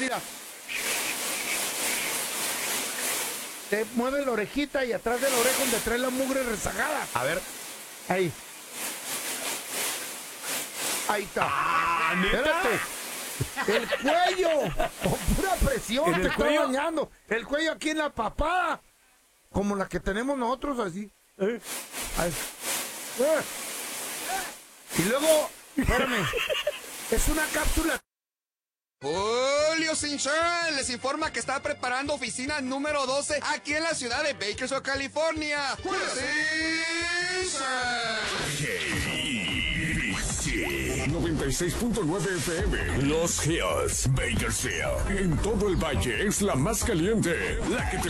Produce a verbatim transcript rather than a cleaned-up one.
mira. Te mueve la orejita y atrás de la oreja donde trae la mugre rezagada. A ver. Ahí. Ahí está. Ah, ¿neta? Espérate. El cuello. Con pura presión ¿En te el está cuello? dañando. El cuello aquí en la papada. Como la que tenemos nosotros así. Eh, ahí. Eh. Y luego, espérame. Es una cápsula. Julio Sinchán les informa que está preparando oficina número doce aquí en la ciudad de Bakersfield, California. ¡Julio Sinchán! noventa y seis punto nueve F M. Los Hills, Bakersfield. En todo el valle es la más caliente. La que te